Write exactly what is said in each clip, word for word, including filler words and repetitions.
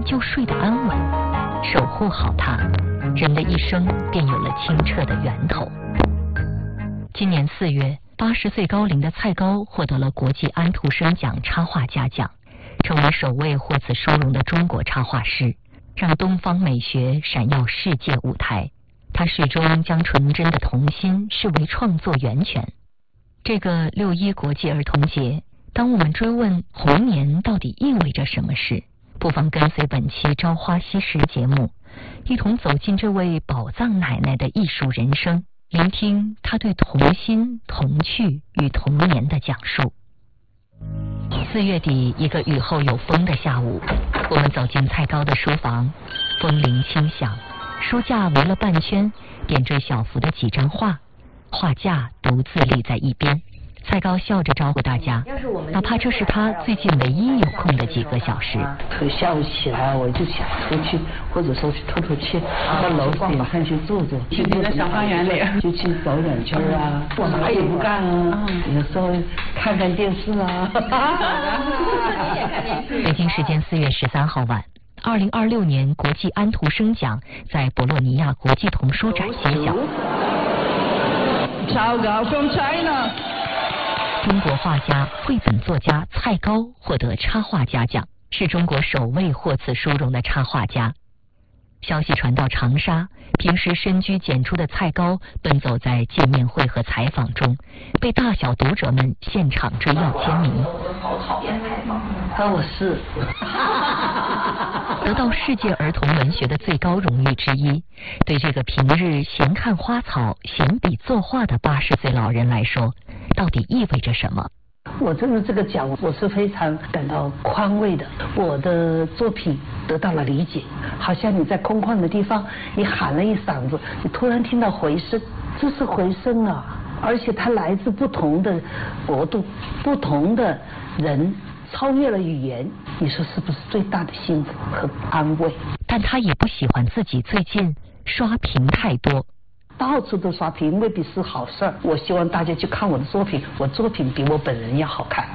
就睡得安稳，守护好它，人的一生便有了清澈的源头。今年四月，八十岁高龄的蔡高获得了国际安徒生奖插画家奖，成为首位获此殊荣的中国插画师，让东方美学闪耀世界舞台。他始终将纯真的童心视为创作源泉。这个六一国际儿童节，当我们追问童年到底意味着什么时，不妨跟随本期《朝花夕拾》节目，一同走进这位宝藏奶奶的艺术人生，聆听她对童心、童趣与童年的讲述。四月底，一个雨后有风的下午，我们走进蔡高的书房，风铃轻响，书架围了半圈，点缀小幅的几张画，画架独自立在一边。蔡高笑着招呼大家，哪怕这是他最近唯一有空的几个小时。 下午起来我就想出去，或者说去透透气，到楼顶上去坐坐， 去你的小花园里， 就去走两圈啊，我啥也不干啊，有时候看看电视啊。 北京时间四月十三号晚，二零二六年国际安徒生奖在博洛尼亚国际童书展揭晓。 Ciao Gao from China。 中国画家、绘本作家蔡高获得插画家奖，是中国首位获此殊荣的插画家。消息传到长沙，平时深居简出的蔡高奔走在见面会和采访中，被大小读者们现场追要签名。 好讨厌采访，啊，我是得到世界儿童文学的最高荣誉之一，对这个平日闲看花草、闲笔作画的八十岁老人来说，到底意味着什么？ 我真的这个奖，我是非常感到宽慰的。我的作品得到了理解，好像你在空旷的地方，你喊了一嗓子，你突然听到回声，这是回声啊！而且它来自不同的国度、不同的人，超越了语言。你说是不是最大的幸福和安慰？ 但他也不喜欢自己最近刷屏太多。 到处都刷屏未必是好事儿，我希望大家去看我的作品，我作品比我本人要好看。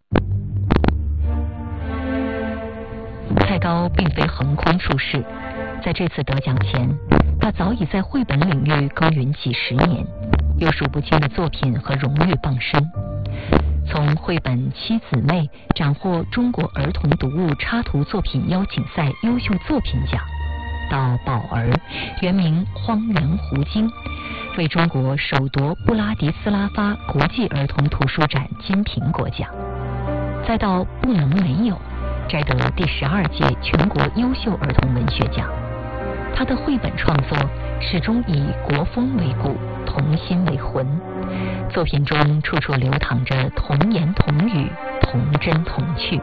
蔡高并非横空出世，在这次得奖前，他早已在绘本领域耕耘几十年，有数不清的作品和荣誉傍身。从绘本《七姊妹》斩获中国儿童读物插图作品邀请赛优秀作品奖，到宝儿，原名荒原狐精，为中国首夺布拉迪斯拉发国际儿童图书展金苹果奖，再到不能没有，摘得第十二届全国优秀儿童文学奖。他的绘本创作始终以国风为骨，童心为魂，作品中处处流淌着童言童语，童真童趣。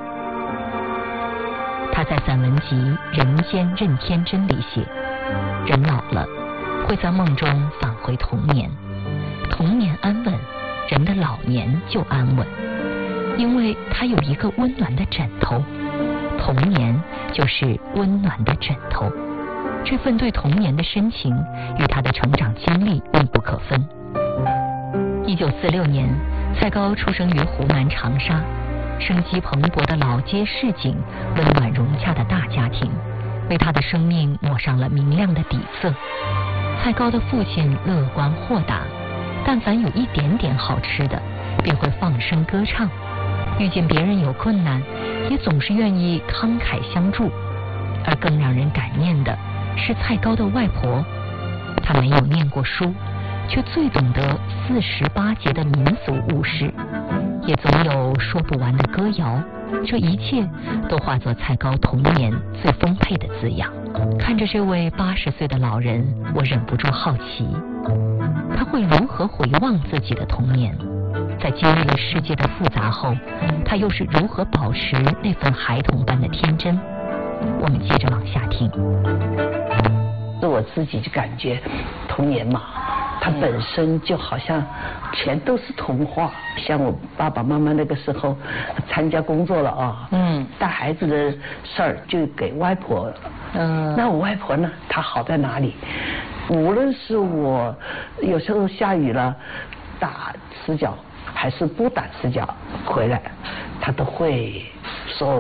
他在散文集《人间任天真》里写，人老了会在梦中返回童年，童年安稳，人的老年就安稳，因为他有一个温暖的枕头，童年就是温暖的枕头。这份对童年的深情与他的成长经历密不可分。一九四六年，蔡高出生于湖南长沙，生机蓬勃的老街市井，温暖融洽的大家庭，为他的生命抹上了明亮的底色。蔡高的父亲乐观豁达，但凡有一点点好吃的，便会放声歌唱，遇见别人有困难，也总是愿意慷慨相助。而更让人感念的是蔡高的外婆，她没有念过书，却最懂得四时八节的民俗物事，也总有说不完的歌谣，这一切都化作蔡高童年最丰沛的滋养。看着这位八十岁的老人，我忍不住好奇，他会如何回望自己的童年？在经历了世界的复杂后，他又是如何保持那份孩童般的天真？我们接着往下听。 是我自己就感觉童年嘛，它本身就好像全都是童话。像我爸爸妈妈那个时候参加工作了啊，嗯，带孩子的事儿就给外婆，嗯，那我外婆呢，她好在哪里？无论是我有时候下雨了打死脚，还是不打死脚回来，她都会